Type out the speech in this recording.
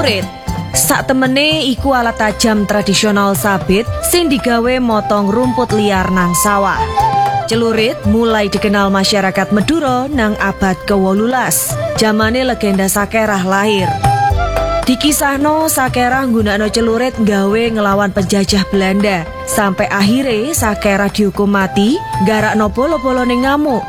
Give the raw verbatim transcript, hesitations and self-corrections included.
Celurit sak temene iku alat tajam tradisional sabit sing digawe motong rumput liar nang sawah. Celurit mulai dikenal masyarakat Madura nang abad kewolulas. Jamane legenda Sakerah lahir. Dikisahno Sakerah nggunakno celurit gawe ngelawan penjajah Belanda. Sampai akhirnya Sakerah dihukum mati garakno polo-polone ngamuk.